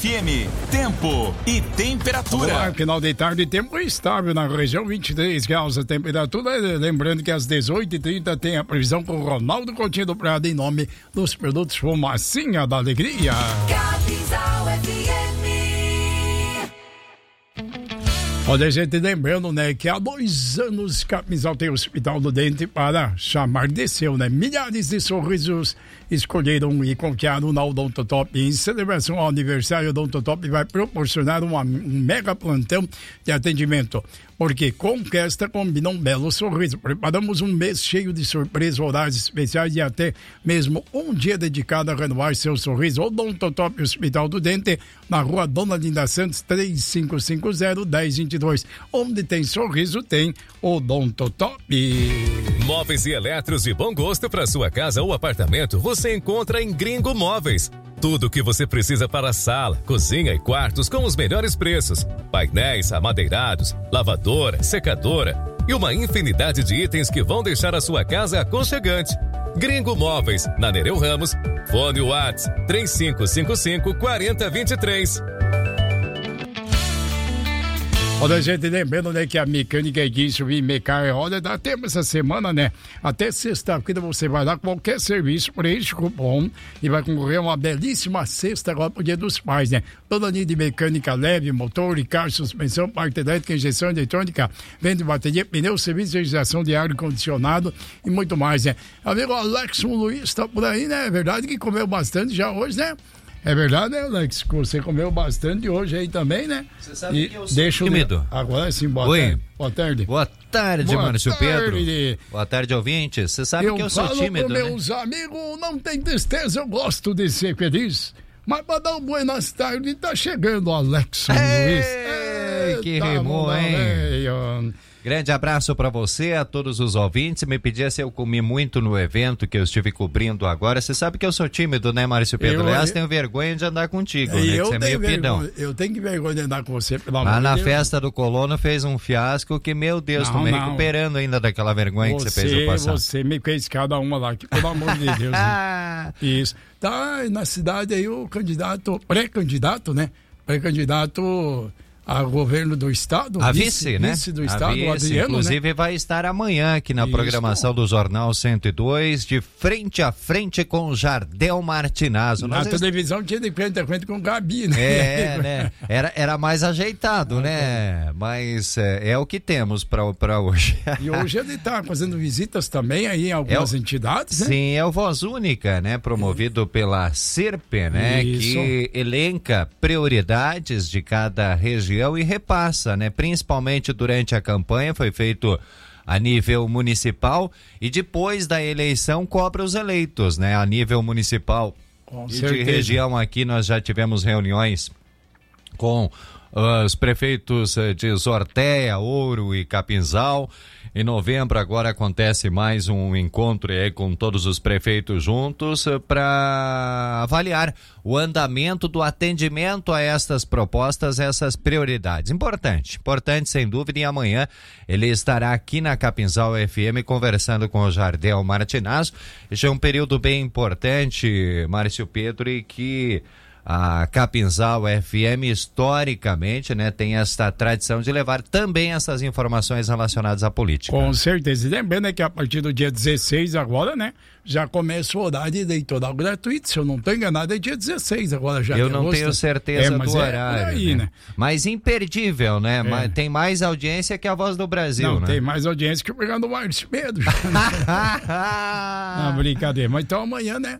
FM, tempo e temperatura. Olá, final de tarde, tempo estável na região, 23 graus a temperatura. Lembrando que às 18h30 tem a previsão com o Ronaldo Coutinho do Prado em nome dos produtos Fumacinha da Alegria. Capinzal FM. Olha, gente, lembrando, né, que há 2 anos Capinzal tem o Hospital do Dente para chamar de seu, né? Milhares de sorrisos escolheram e confiaram na Odontotop. Em celebração ao aniversário, a Odontotop vai proporcionar um mega plantão de atendimento. Porque com festa combina um belo sorriso. Preparamos um mês cheio de surpresas, horários especiais e até mesmo um dia dedicado a renovar seu sorriso. Odontotop Hospital do Dente, na rua Dona Linda Santos, 3550-1022. Onde tem sorriso, tem Odontotop. Móveis e eletros de bom gosto para sua casa ou apartamento, você encontra em Gringo Móveis. Tudo o que você precisa para a sala, cozinha e quartos com os melhores preços. Painéis amadeirados, lavadora, secadora e uma infinidade de itens que vão deixar a sua casa aconchegante. Gringo Móveis, na Nereu Ramos, fone WhatsApp 3555-4023. Olha, gente, lembrando, né, que a mecânica é disso e Mecar, olha, dá tempo essa semana, né? Até sexta-feira você vai dar qualquer serviço, preenche o cupom e vai concorrer a uma belíssima cesta agora pro Dia dos Pais, né? Toda linha de mecânica leve, motor, caixa, suspensão, parte elétrica, injeção eletrônica, vende bateria, pneu, serviço de higienização de ar-condicionado e muito mais, né? Amigo Alexson Luiz tá por aí, né? É verdade que comeu bastante já hoje, né? É verdade, né, Alex? Você comeu bastante hoje aí também, né? Você sabe que eu sou deixa tímido. Agora sim, boa tarde. Boa tarde, Márcio Pedro. Boa tarde, ouvintes. Você sabe que eu sou tímido, né? Meus amigos, não tem tristeza, eu gosto de ser feliz. Mas para dar um buenas tardes, tá chegando o Alex Luiz. Que rimou, hein? Grande abraço para você, a todos os ouvintes. Me pedia se eu comi muito no evento que eu estive cobrindo agora. Você sabe que eu sou tímido, né, Márcio Pedro? Aliás, tenho vergonha de andar contigo, né? Que você é meio pidão. Eu tenho vergonha de andar com você, pelo amor de Deus. Lá na festa do Colono fez um fiasco que, meu Deus, tô me recuperando ainda daquela vergonha que você fez no passado. Você me fez cada uma lá, que, pelo amor de Deus. Né? Isso. Tá na cidade aí o candidato, pré-candidato, né? Pré-candidato a governo do estado, a vice, né? Vice do estado, o Adriano, inclusive, né? Vai estar amanhã aqui na programação do Jornal 102, de frente a frente com o Jardel Martinazzo. Na televisão tinha de frente a frente com o Gabi, né? Né? Era mais ajeitado, né? Mas é o que temos para hoje. E hoje ele está fazendo visitas também aí em algumas entidades, né? Sim, é o Voz Única, né? Promovido pela CIRP, né? Isso. Que elenca prioridades de cada região e repassa, né? Principalmente durante a campanha, foi feito a nível municipal e depois da eleição cobra os eleitos, né? A nível municipal com e certeza. De região aqui nós já tivemos reuniões com os prefeitos de Sorteia, Ouro e Capinzal. Em novembro agora acontece mais um encontro aí com todos os prefeitos juntos para avaliar o andamento do atendimento a estas propostas, essas prioridades. Importante sem dúvida, e amanhã ele estará aqui na Capinzal FM conversando com o Jardel Martinazzo. Este é um período bem importante, Márcio Pedro, e que a Capinzal FM, historicamente, né, tem esta tradição de levar também essas informações relacionadas à política. Com certeza. E lembrando que a partir do dia 16 agora, né, já começa o horário eleitoral gratuito. Se eu não estou enganado, é dia 16 agora já. Eu não tenho certeza do horário. Aí, né? Mas imperdível, né? Tem mais audiência que a Voz do Brasil, não, né? Tem mais audiência que o programa do Márcio Pedro. Não, brincadeira. Mas então amanhã, né?